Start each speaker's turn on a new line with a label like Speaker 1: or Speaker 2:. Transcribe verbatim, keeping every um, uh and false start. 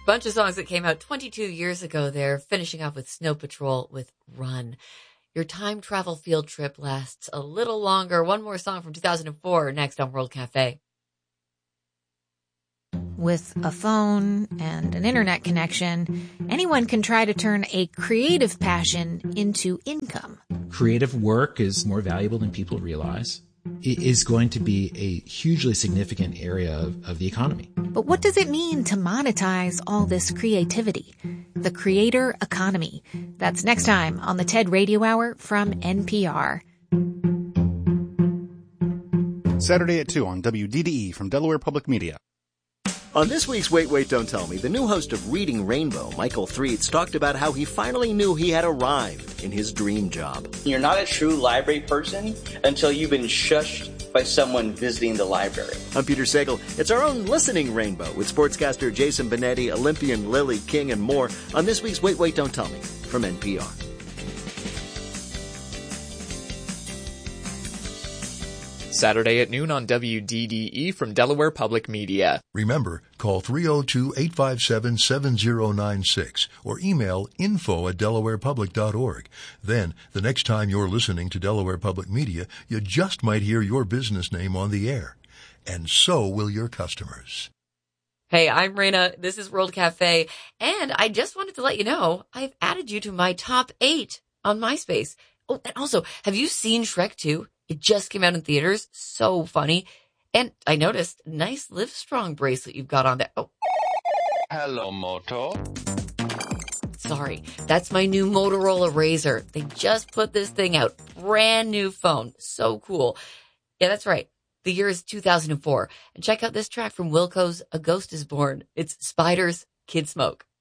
Speaker 1: Bunch of songs that came out twenty-two years ago there, finishing off with Snow Patrol with Run. Your time travel field trip lasts a little longer. One more song from two thousand four next on World Cafe.
Speaker 2: With a phone and an internet connection, anyone can try to turn a creative passion into income.
Speaker 3: Creative work is more valuable than people realize. It is going to be a hugely significant area of, of the economy.
Speaker 2: But what does it mean to monetize all this creativity? The creator economy. That's next time on the TED Radio Hour from N P R.
Speaker 4: Saturday at two on W D D E from Delaware Public Media.
Speaker 5: On this week's Wait, Wait, Don't Tell Me, the new host of Reading Rainbow, Michael Threets, talked about how he finally knew he had arrived in his dream job.
Speaker 6: You're not a true library person until you've been shushed by someone visiting the library.
Speaker 5: I'm Peter Sagal. It's our own Listening Rainbow with sportscaster Jason Benetti, Olympian Lily King, and more on this week's Wait, Wait, Don't Tell Me from N P R.
Speaker 7: Saturday at noon on W D D E from Delaware Public Media.
Speaker 8: Remember, call three oh two, eight five seven, seven oh nine six or email info at delaware public dot org. Then, the next time you're listening to Delaware Public Media, you just might hear your business name on the air. And so will your customers.
Speaker 1: Hey, I'm Raina. This is World Cafe. And I just wanted to let you know, I've added you to my top eight on MySpace. Oh, and also, have you seen Shrek two? It just came out in theaters. So funny. And I noticed, nice Livestrong bracelet you've got on there. Oh.
Speaker 9: Hello, Moto.
Speaker 1: Sorry, that's my new Motorola Razr. They just put this thing out. Brand new phone. So cool. Yeah, that's right. The year is two thousand four. And check out this track from Wilco's A Ghost is Born. It's Spiders, Kid Smoke.